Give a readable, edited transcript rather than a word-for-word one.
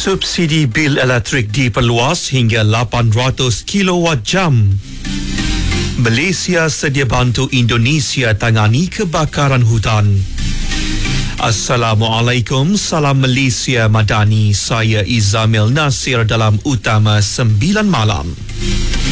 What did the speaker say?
Subsidi bil elektrik diperluas hingga 800 kilowatt jam. Malaysia sedia bantu Indonesia tangani kebakaran hutan. Assalamualaikum, salam Malaysia Madani. Saya Izamil Nasir dalam Utama 9 Malam.